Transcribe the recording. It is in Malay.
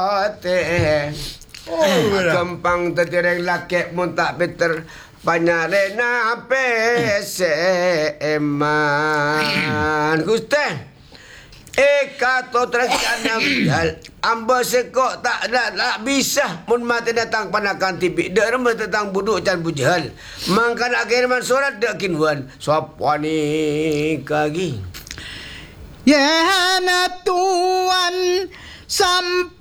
Kempang tertireng laki mun tak beter panyarena peseman Guste kato terakana bujal amba sekok tak bisa mun mati datang panakan tipik dek remah tentang buduk can bujal mangkan akirman surat dek kinwan sapa ni kagi ya na tuan sampai